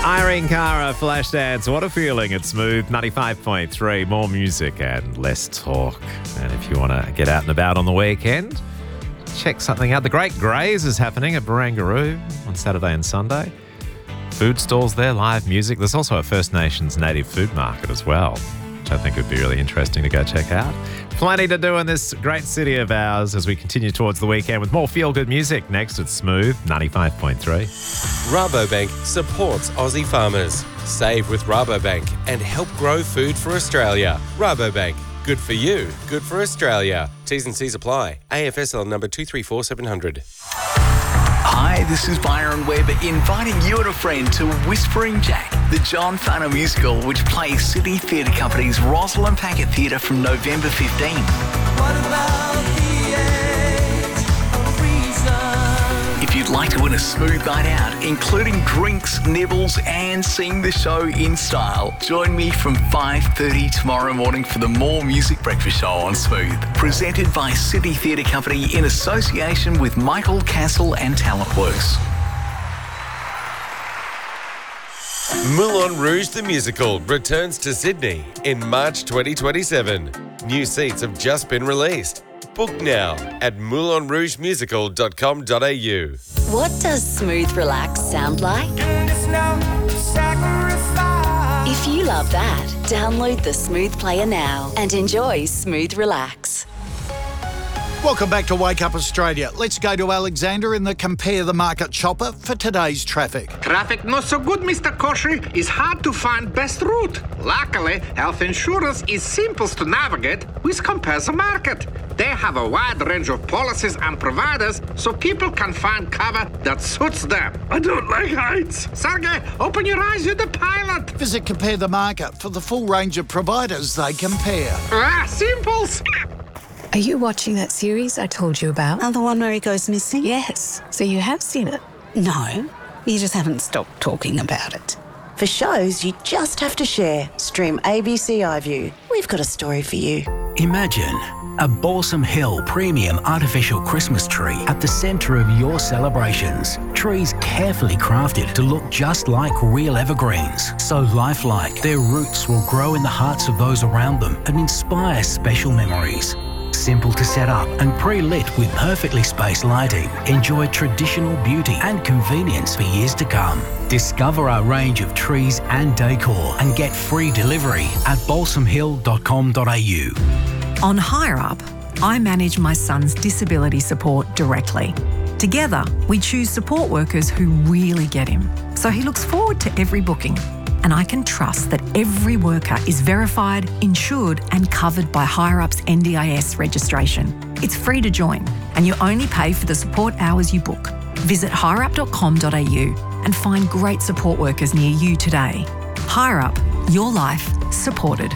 Irene Cara, Flashdance, what a feeling. It's Smooth 95.3. More music and less talk. And if you want to get out and about on the weekend, check something out. The Great Graze is happening at Barangaroo on Saturday and Sunday. Food stalls there, live music. There's also a First Nations native food market as well, which I think would be really interesting to go check out. Plenty to do in this great city of ours as we continue towards the weekend with more feel-good music. Next, it's Smooth 95.3. Rabobank supports Aussie farmers. Save with Rabobank and help grow food for Australia. Rabobank, good for you, good for Australia. T's and C's apply. AFSL number 234700. Hi, this is Byron Webb inviting you and a friend to Whispering Jack, the John Farnham musical, which plays Sydney Theatre Company's Rosalind Packet Theatre from November 15. What about the edge of reason? If you'd like to win a smooth night out, including drinks, nibbles and seeing the show in style, join me from 5:30 tomorrow morning for the More Music Breakfast Show on Smooth, presented by Sydney Theatre Company in association with Michael Castle and Talentworks. Moulin Rouge the Musical returns to Sydney in March 2027. New seats have just been released. Book now at moulinrougemusical.com.au. What does Smooth Relax sound like? And it's no sacrifice. If you love that, download the Smooth Player now and enjoy Smooth Relax. Welcome back to Wake Up Australia. Let's go to Alexander in the Compare the Market chopper for today's traffic. Traffic not so good, Mr. Koshy. It's hard to find best route. Luckily, health insurance is simple to navigate with Compare the Market. They have a wide range of policies and providers so people can find cover that suits them. I don't like heights. Sergey, open your eyes, you're the pilot. Visit Compare the Market for the full range of providers they compare. Simples. Are you watching that series I told you about? The one where he goes missing? Yes. So you have seen it? No, you just haven't stopped talking about it. For shows, you just have to share. Stream ABC iView. We've got a story for you. Imagine a Balsam Hill premium artificial Christmas tree at the centre of your celebrations. Trees carefully crafted to look just like real evergreens. So lifelike, their roots will grow in the hearts of those around them and inspire special memories. Simple to set up and pre-lit with perfectly spaced lighting. Enjoy traditional beauty and convenience for years to come. Discover our range of trees and decor and get free delivery at balsamhill.com.au. On HireUp, I manage my son's disability support directly. Together, we choose support workers who really get him. So he looks forward to every booking. And I can trust that every worker is verified, insured and covered by HireUp's NDIS registration. It's free to join and you only pay for the support hours you book. Visit hireup.com.au and find great support workers near you today. HireUp, your life supported.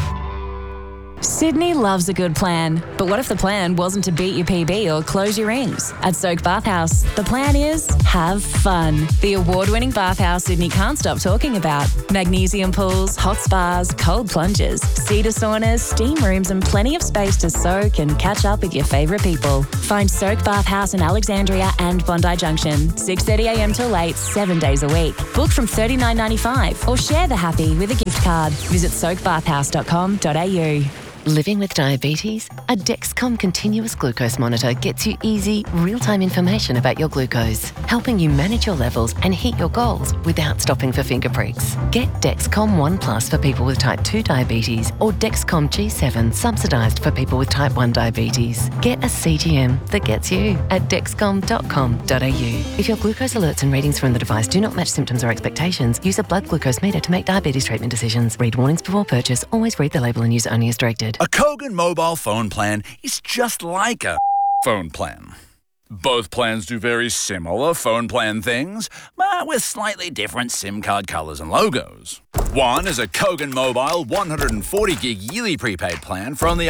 Sydney loves a good plan, but what if the plan wasn't to beat your PB or close your rings? At Soak Bathhouse, the plan is have fun. The award-winning bathhouse Sydney can't stop talking about. Magnesium pools, hot spas, cold plunges, cedar saunas, steam rooms and plenty of space to soak and catch up with your favourite people. Find Soak Bathhouse in Alexandria and Bondi Junction, 6:30am till 8, 7 days a week. Book from $39.95 or share the happy with a gift card. Visit soakbathhouse.com.au. Living with diabetes? A Dexcom continuous glucose monitor gets you easy, real-time information about your glucose, helping you manage your levels and hit your goals without stopping for finger pricks. Get Dexcom One Plus for people with type 2 diabetes or Dexcom G7 subsidised for people with type 1 diabetes. Get a CGM that gets you at dexcom.com.au. If your glucose alerts and readings from the device do not match symptoms or expectations, use a blood glucose meter to make diabetes treatment decisions. Read warnings before purchase. Always read the label and use only as directed. A Kogan mobile phone plan is just like a phone plan. Both plans do very similar phone plan things, but with slightly different SIM card colours and logos. One is a Kogan mobile 140 gig yearly prepaid plan for only